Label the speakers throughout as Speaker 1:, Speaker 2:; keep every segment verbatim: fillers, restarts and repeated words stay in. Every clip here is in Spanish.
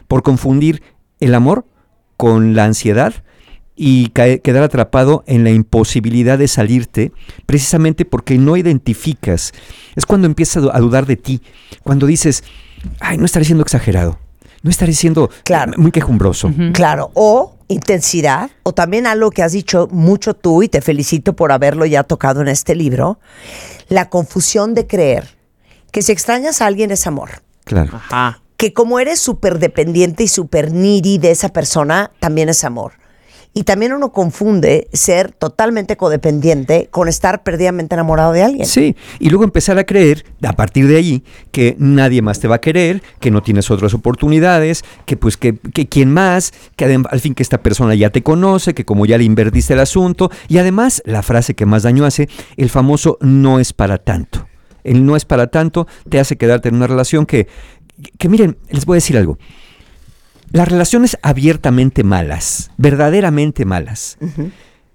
Speaker 1: por confundir el amor con la ansiedad y cae, quedar atrapado en la imposibilidad de salirte, precisamente porque no identificas. Es cuando empiezas a dudar de ti, cuando dices, ay, no estaré siendo exagerado, no estaré siendo
Speaker 2: claro.
Speaker 1: muy quejumbroso.
Speaker 2: Uh-huh. Claro, o intensidad, o también algo que has dicho mucho tú, y te felicito por haberlo ya tocado en este libro, la confusión de creer que si extrañas a alguien es amor.
Speaker 1: Claro.
Speaker 3: Ajá.
Speaker 2: Que como eres súper dependiente y súper needy de esa persona, también es amor. Y también uno confunde ser totalmente codependiente con estar perdidamente enamorado de alguien.
Speaker 1: Sí, y luego empezar a creer, a partir de allí, que nadie más te va a querer, que no tienes otras oportunidades, que pues que, que quién más, que al fin que esta persona ya te conoce, que como ya le invertiste el asunto, y además la frase que más daño hace, el famoso no es para tanto. El no es para tanto te hace quedarte en una relación que, que, que miren, les voy a decir algo. Las relaciones abiertamente malas, verdaderamente malas, uh-huh.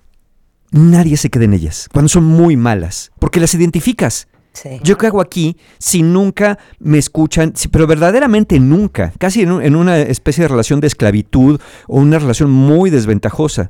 Speaker 1: nadie se queda en ellas, cuando son muy malas, porque las identificas.
Speaker 2: Sí.
Speaker 1: ¿Yo qué hago aquí si nunca me escuchan? Si, pero verdaderamente nunca, casi en, un, en una especie de relación de esclavitud o una relación muy desventajosa.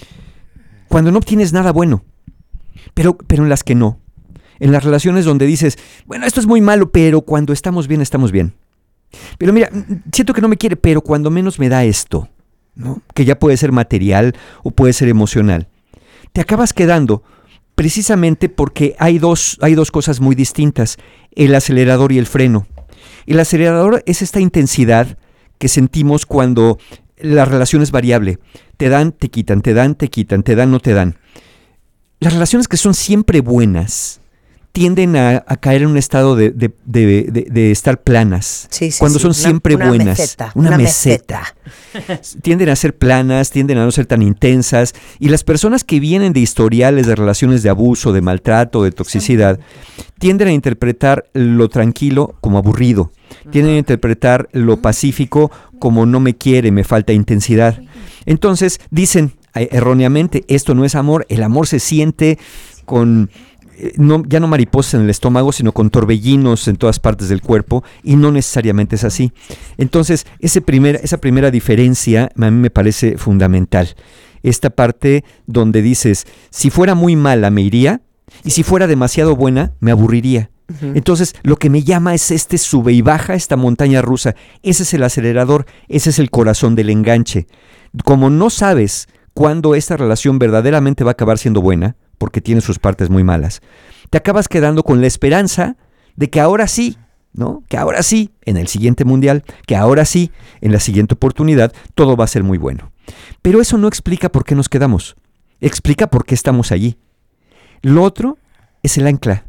Speaker 1: Cuando no obtienes nada bueno, pero, pero en las que no. En las relaciones donde dices, bueno, esto es muy malo, pero cuando estamos bien, estamos bien. Pero mira, siento que no me quiere, pero cuando menos me da esto, ¿no? Que ya puede ser material o puede ser emocional. Te acabas quedando precisamente porque hay dos, hay dos cosas muy distintas, el acelerador y el freno. El acelerador es esta intensidad que sentimos cuando la relación es variable. Te dan, te quitan, te dan, te quitan, te dan, no te dan. Las relaciones que son siempre buenas tienden a, a caer en un estado de, de, de, de, de estar planas,
Speaker 2: sí, sí,
Speaker 1: cuando
Speaker 2: sí.
Speaker 1: son
Speaker 2: una,
Speaker 1: siempre
Speaker 2: una
Speaker 1: buenas.
Speaker 2: Meseta,
Speaker 1: una,
Speaker 2: una
Speaker 1: meseta. meseta. Tienden a ser planas, tienden a no ser tan intensas. Y las personas que vienen de historiales de relaciones de abuso, de maltrato, de toxicidad, tienden a interpretar lo tranquilo como aburrido. Tienden a interpretar lo pacífico como no me quiere, me falta intensidad. Entonces dicen eh, erróneamente, esto no es amor, el amor se siente con... No, ya no mariposas en el estómago, sino con torbellinos en todas partes del cuerpo, y no necesariamente es así. Entonces, ese primer, esa primera diferencia a mí me parece fundamental. Esta parte donde dices, si fuera muy mala me iría, y si fuera demasiado buena me aburriría. Uh-huh. Entonces, lo que me llama es este sube y baja, esta montaña rusa. Ese es el acelerador, ese es el corazón del enganche. Como no sabes cuándo esta relación verdaderamente va a acabar siendo buena, porque tiene sus partes muy malas, te acabas quedando con la esperanza de que ahora sí, ¿no? Que ahora sí, en el siguiente mundial, que ahora sí, en la siguiente oportunidad, todo va a ser muy bueno. Pero eso no explica por qué nos quedamos, explica por qué estamos allí. Lo otro es el ancla.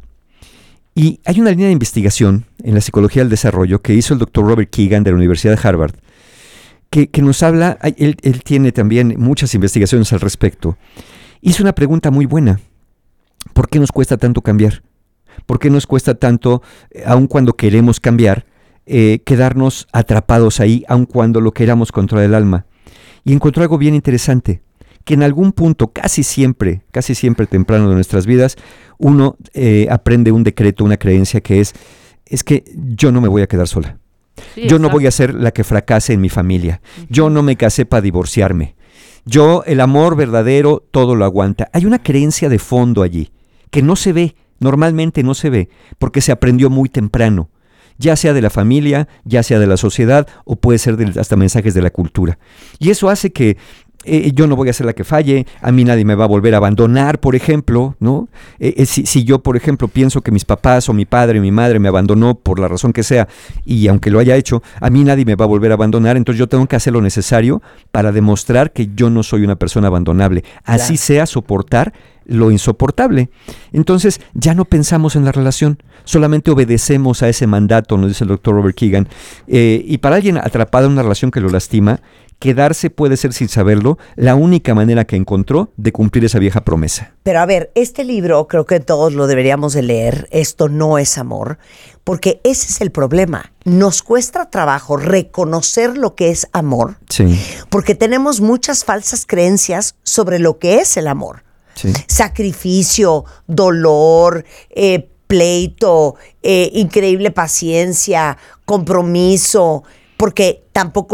Speaker 1: Y hay una línea de investigación en la psicología del desarrollo que hizo el doctor Robert Keegan de la Universidad de Harvard, que, que nos habla, él, él tiene también muchas investigaciones al respecto. Hizo una pregunta muy buena. ¿Por qué nos cuesta tanto cambiar? ¿Por qué nos cuesta tanto, eh, aun cuando queremos cambiar, eh, quedarnos atrapados ahí, aun cuando lo queramos contra el alma? Y encontró algo bien interesante, que en algún punto, casi siempre, casi siempre temprano de nuestras vidas, uno eh, aprende un decreto, una creencia que es, es que yo no me voy a quedar sola. Sí, yo exacto. No voy a ser la que fracase en mi familia. Uh-huh. Yo no me casé para divorciarme. Yo, el amor verdadero, todo lo aguanta. Hay una creencia de fondo allí, que no se ve, normalmente no se ve, porque se aprendió muy temprano, ya sea de la familia, ya sea de la sociedad, o puede ser de, hasta mensajes de la cultura. Y eso hace que eh, yo no voy a ser la que falle, a mí nadie me va a volver a abandonar, por ejemplo, ¿no? Eh, eh, si, si yo, por ejemplo, pienso que mis papás o mi padre o mi madre me abandonó por la razón que sea, y aunque lo haya hecho, a mí nadie me va a volver a abandonar, entonces yo tengo que hacer lo necesario para demostrar que yo no soy una persona abandonable. Así claro. Sea soportar lo insoportable. Entonces ya no pensamos en la relación, solamente obedecemos a ese mandato, nos dice el doctor Robert Keegan. Eh, y para alguien atrapado en una relación que lo lastima, quedarse puede ser, sin saberlo, la única manera que encontró de cumplir esa vieja promesa.
Speaker 2: Pero a ver, este libro creo que todos lo deberíamos de leer, Esto no es amor, porque ese es el problema. Nos cuesta trabajo reconocer lo que es amor,
Speaker 1: sí.
Speaker 2: Porque tenemos muchas falsas creencias sobre lo que es el amor.
Speaker 1: Sí.
Speaker 2: Sacrificio, dolor, eh, pleito, eh, increíble paciencia, compromiso, porque tampoco